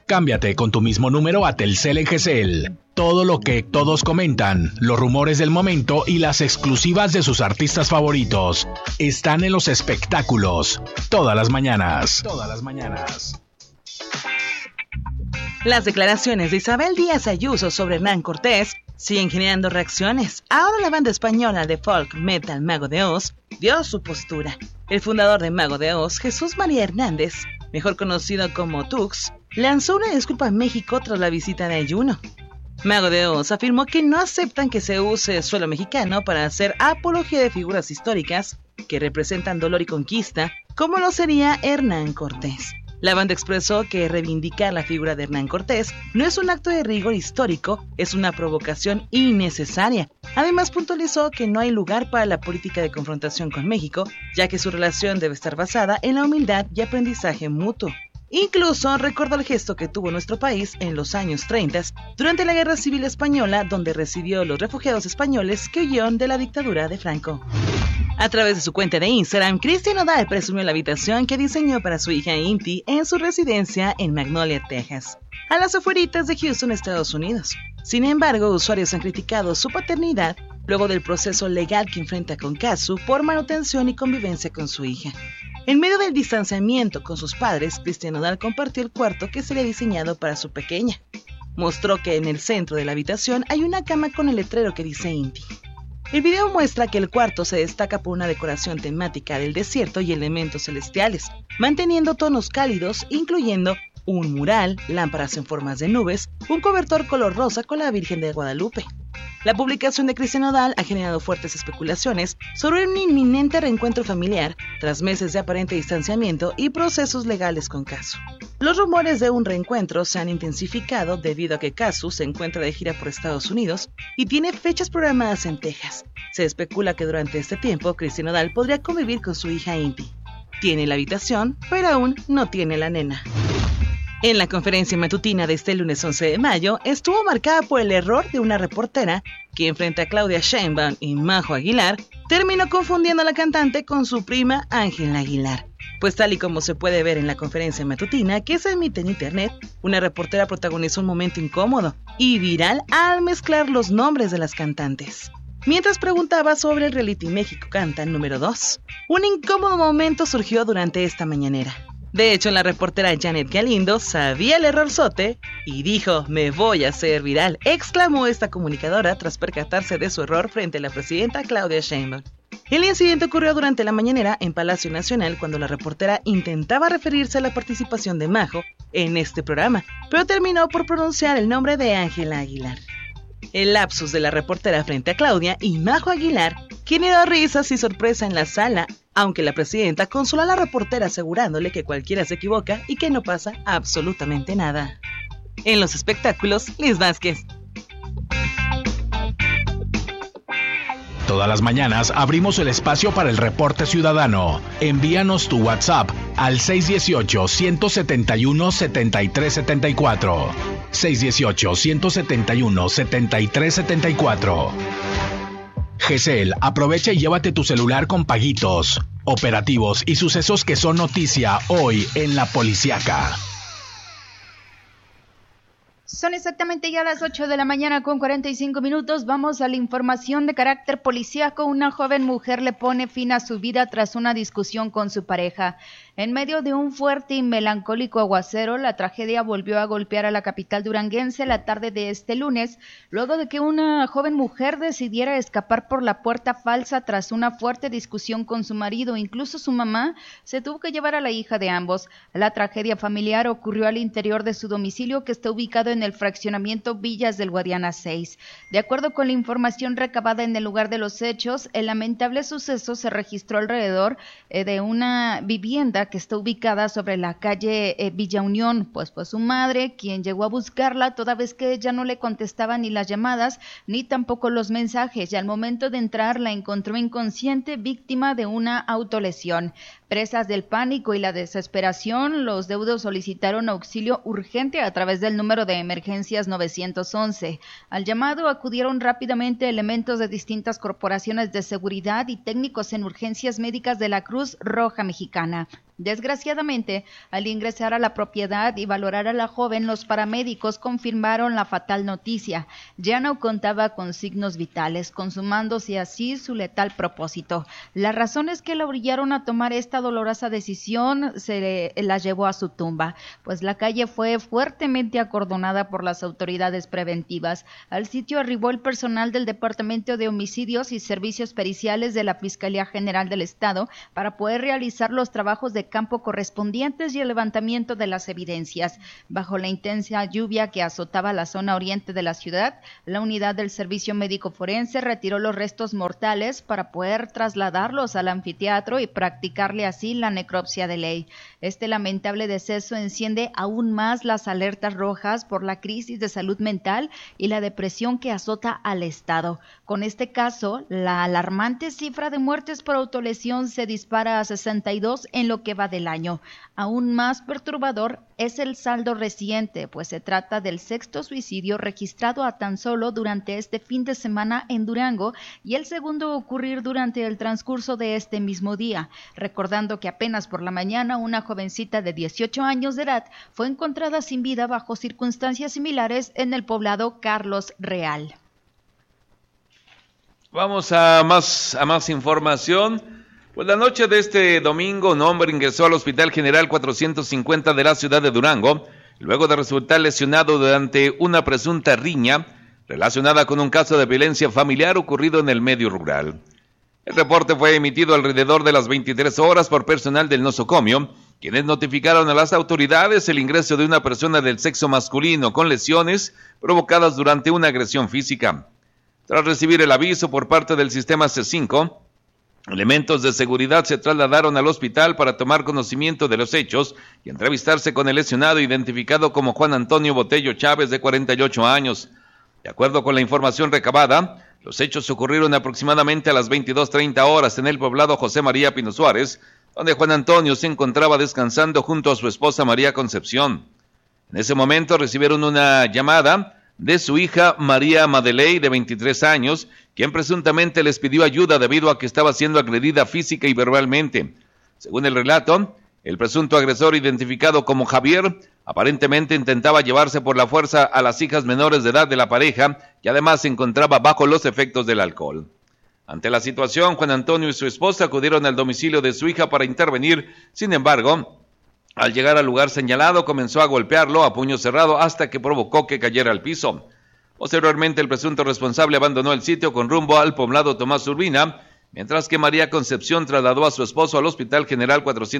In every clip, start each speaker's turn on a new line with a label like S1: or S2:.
S1: Cámbiate con tu mismo número a Telcel en GCL. Todo lo que todos comentan, los rumores del momento y las exclusivas de sus artistas favoritos están en los espectáculos. Todas las mañanas.
S2: Las declaraciones de Isabel Díaz Ayuso sobre Hernán Cortés siguen generando reacciones. Ahora la banda española de folk metal Mago de Oz dio su postura. El fundador de Mago de Oz, Jesús María Hernández, mejor conocido como Tux, lanzó una disculpa a México tras la visita de Ayuno. Mago de Oz afirmó que no aceptan que se use suelo mexicano para hacer apología de figuras históricas que representan dolor y conquista, como lo sería Hernán Cortés. La banda expresó que reivindicar la figura de Hernán Cortés no es un acto de rigor histórico, es una provocación innecesaria. Además, puntualizó que no hay lugar para la política de confrontación con México, ya que su relación debe estar basada en la humildad y aprendizaje mutuo. Incluso recordó el gesto que tuvo nuestro país en los años 30, durante la Guerra Civil Española, donde recibió los refugiados españoles que huyeron de la dictadura de Franco. A través de su cuenta de Instagram, Cristian Nodal presumió la habitación que diseñó para su hija Inti en su residencia en Magnolia, Texas, a las afueritas de Houston, Estados Unidos. Sin embargo, usuarios han criticado su paternidad luego del proceso legal que enfrenta con Cazzu por manutención y convivencia con su hija. En medio del distanciamiento con sus padres, Cristian Nodal compartió el cuarto que sería diseñado para su pequeña. Mostró que en el centro de la habitación hay una cama con el letrero que dice Inti. El video muestra que el cuarto se destaca por una decoración temática del desierto y elementos celestiales, manteniendo tonos cálidos, incluyendo un mural, lámparas en formas de nubes, un cobertor color rosa con la Virgen de Guadalupe. La publicación de Cristian Nodal ha generado fuertes especulaciones sobre un inminente reencuentro familiar tras meses de aparente distanciamiento y procesos legales con Cazzu. Los rumores de un reencuentro se han intensificado debido a que Cazzu se encuentra de gira por Estados Unidos y tiene fechas programadas en Texas. Se especula que durante este tiempo Cristian Nodal podría convivir con su hija Inti. Tiene la habitación, pero aún no tiene la nena. En la conferencia matutina de este lunes 11 de mayo, estuvo marcada por el error de una reportera que, frente a Claudia Sheinbaum y Majo Aguilar, terminó confundiendo a la cantante con su prima Ángela Aguilar. Pues tal y como se puede ver en la conferencia matutina que se emite en internet, una reportera protagonizó un momento incómodo y viral al mezclar los nombres de las cantantes. Mientras preguntaba sobre el reality México Canta número 2, un incómodo momento surgió durante esta mañanera. De hecho, la reportera Janet Galindo sabía el errorzote y dijo: "Me voy a hacer viral", exclamó esta comunicadora tras percatarse de su error frente a la presidenta Claudia Sheinbaum. El incidente ocurrió durante la mañanera en Palacio Nacional cuando la reportera intentaba referirse a la participación de Majo en este programa, pero terminó por pronunciar el nombre de Ángela Aguilar. El lapsus de la reportera frente a Claudia y Majo Aguilar generó risas y sorpresa en la sala, aunque la presidenta consoló a la reportera asegurándole que cualquiera se equivoca y que no pasa absolutamente nada. En los espectáculos, Liz Vázquez.
S1: Todas las mañanas abrimos el espacio para el reporte ciudadano. Envíanos tu WhatsApp al 618-171-7374. 618-171-7374. GCL, aprovecha y llévate tu celular con paguitos, operativos y sucesos que son noticia hoy en La Policiaca.
S3: Son exactamente ya las 8 de la mañana con 45 minutos. Vamos a la información de carácter policíaco. Una joven mujer le pone fin a su vida tras una discusión con su pareja. En medio de un fuerte y melancólico aguacero, la tragedia volvió a golpear a la capital duranguense la tarde de este lunes, luego de que una joven mujer decidiera escapar por la puerta falsa tras una fuerte discusión con su marido. Incluso su mamá se tuvo que llevar a la hija de ambos. La tragedia familiar ocurrió al interior de su domicilio, que está ubicado en el fraccionamiento Villas del Guadiana 6. De acuerdo con la información recabada en el lugar de los hechos, el lamentable suceso se registró alrededor de una vivienda que está ubicada sobre la calle Villa Unión, pues fue su madre quien llegó a buscarla, toda vez que ella no le contestaba ni las llamadas ni tampoco los mensajes, y al momento de entrar la encontró inconsciente, víctima de una autolesión. Presas del pánico y la desesperación, los deudos solicitaron auxilio urgente a través del número de emergencias 911. Al llamado acudieron rápidamente elementos de distintas corporaciones de seguridad y técnicos en urgencias médicas de la Cruz Roja Mexicana. Desgraciadamente, al ingresar a la propiedad y valorar a la joven, los paramédicos confirmaron la fatal noticia. Ya no contaba con signos vitales, consumándose así su letal propósito. Las razones que la orillaron a tomar esta dolorosa decisión la llevó a su tumba, pues la calle fue fuertemente acordonada por las autoridades preventivas. Al sitio arribó el personal del Departamento de Homicidios y Servicios Periciales de la Fiscalía General del Estado para poder realizar los trabajos de campo correspondientes y el levantamiento de las evidencias. Bajo la intensa lluvia que azotaba la zona oriente de la ciudad, la unidad del Servicio Médico Forense retiró los restos mortales para poder trasladarlos al anfiteatro y practicarle así la necropsia de ley. Este lamentable deceso enciende aún más las alertas rojas por la crisis de salud mental y la depresión que azota al Estado. Con este caso, la alarmante cifra de muertes por autolesión se dispara a 62 en lo que va del año. Aún más perturbador es el saldo reciente, pues se trata del sexto suicidio registrado a tan solo durante este fin de semana en Durango y el segundo a ocurrir durante el transcurso de este mismo día, recordando que apenas por la mañana una jovencita de 18 años de edad fue encontrada sin vida bajo circunstancias similares en el poblado Carlos Real.
S4: Vamos a más información. Pues la noche de este domingo, un hombre ingresó al Hospital General 450 de la ciudad de Durango, luego de resultar lesionado durante una presunta riña relacionada con un caso de violencia familiar ocurrido en el medio rural. El reporte fue emitido alrededor de las 23 horas por personal del nosocomio, quienes notificaron a las autoridades el ingreso de una persona del sexo masculino con lesiones provocadas durante una agresión física. Tras recibir el aviso por parte del sistema C5, elementos de seguridad se trasladaron al hospital para tomar conocimiento de los hechos y entrevistarse con el lesionado identificado como Juan Antonio Botello Chávez, de 48 años. De acuerdo con la información recabada, los hechos ocurrieron aproximadamente a las 22:30 horas en el poblado José María Pino Suárez, donde Juan Antonio se encontraba descansando junto a su esposa María Concepción. En ese momento recibieron una llamada de su hija María Madeley, de 23 años, quien presuntamente les pidió ayuda debido a que estaba siendo agredida física y verbalmente. Según el relato, el presunto agresor, identificado como Javier, aparentemente intentaba llevarse por la fuerza a las hijas menores de edad de la pareja, y además se encontraba bajo los efectos del alcohol. Ante la situación, Juan Antonio y su esposa acudieron al domicilio de su hija para intervenir. Sin embargo, al llegar al lugar señalado, comenzó a golpearlo a puño cerrado hasta que provocó que cayera al piso. Posteriormente, el presunto responsable abandonó el sitio con rumbo al poblado Tomás Urbina, mientras que María Concepción trasladó a su esposo al Hospital General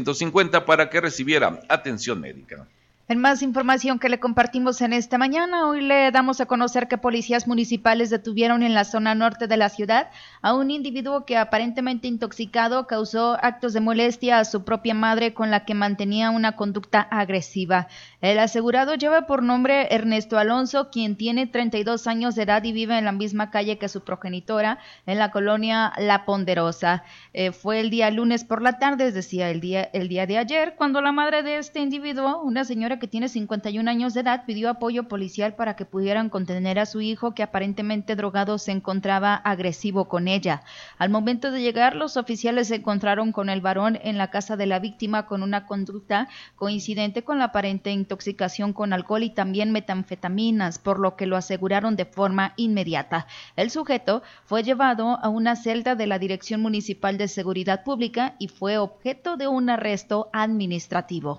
S4: 450 para que recibiera atención médica.
S3: En más información que le compartimos en esta mañana, hoy le damos a conocer que policías municipales detuvieron en la zona norte de la ciudad a un individuo que aparentemente intoxicado causó actos de molestia a su propia madre, con la que mantenía una conducta agresiva. El asegurado lleva por nombre Ernesto Alonso, quien tiene 32 años de edad y vive en la misma calle que su progenitora, en la colonia La Ponderosa. Fue el día lunes por la tarde, es decir, el día de ayer, cuando la madre de este individuo, una señora que tiene 51 años de edad, pidió apoyo policial para que pudieran contener a su hijo, que aparentemente drogado se encontraba agresivo con ella. Al momento de llegar, los oficiales se encontraron con el varón en la casa de la víctima con una conducta coincidente con la aparente intoxicación con alcohol y también metanfetaminas, por lo que lo aseguraron de forma inmediata. El sujeto fue llevado a una celda de la Dirección Municipal de Seguridad Pública y fue objeto de un arresto administrativo.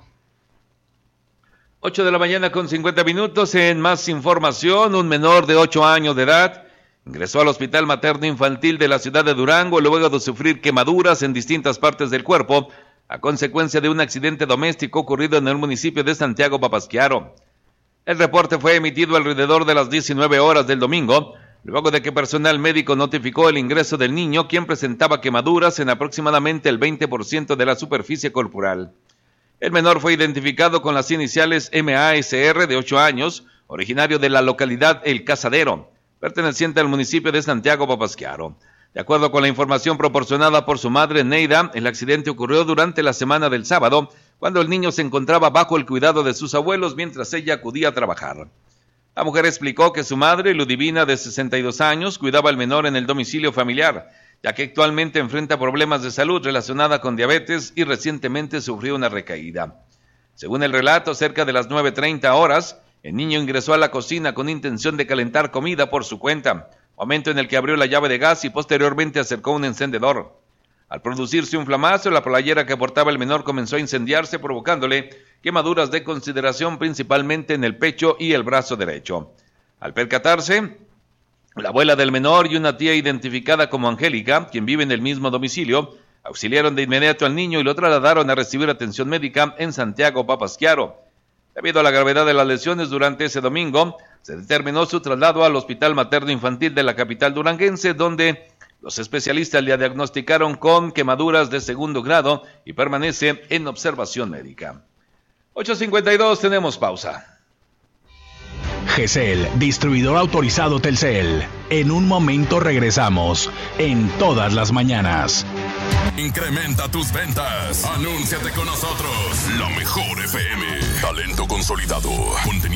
S4: 8 de la mañana con 50 minutos. En más información, un menor de 8 años de edad ingresó al Hospital Materno Infantil de la ciudad de Durango luego de sufrir quemaduras en distintas partes del cuerpo a consecuencia de un accidente doméstico ocurrido en el municipio de Santiago Papasquiaro. El reporte fue emitido alrededor de las 19 horas del domingo, luego de que personal médico notificó el ingreso del niño, quien presentaba quemaduras en aproximadamente el 20% de la superficie corporal. El menor fue identificado con las iniciales MASR, de 8 años, originario de la localidad El Cazadero, perteneciente al municipio de Santiago Papasquiaro. De acuerdo con la información proporcionada por su madre, Neida, el accidente ocurrió durante la semana del sábado, cuando el niño se encontraba bajo el cuidado de sus abuelos mientras ella acudía a trabajar. La mujer explicó que su madre, Ludivina, de 62 años, cuidaba al menor en el domicilio familiar, ya que actualmente enfrenta problemas de salud relacionada con diabetes y recientemente sufrió una recaída. Según el relato, cerca de las 9:30 horas, el niño ingresó a la cocina con intención de calentar comida por su cuenta, momento en el que abrió la llave de gas y posteriormente acercó un encendedor. Al producirse un flamazo, la playera que portaba el menor comenzó a incendiarse, provocándole quemaduras de consideración principalmente en el pecho y el brazo derecho. Al percatarse, la abuela del menor y una tía identificada como Angélica, quien vive en el mismo domicilio, auxiliaron de inmediato al niño y lo trasladaron a recibir atención médica en Santiago Papasquiaro. Debido a la gravedad de las lesiones durante ese domingo, se determinó su traslado al Hospital Materno Infantil de la capital duranguense, donde los especialistas le diagnosticaron con quemaduras de segundo grado y permanece en observación médica. 8:52, tenemos pausa.
S1: GESEL, distribuidor autorizado Telcel. En un momento regresamos, en todas las mañanas.
S5: Incrementa tus ventas. Anúnciate con nosotros. La mejor FM. Talento consolidado. Contenido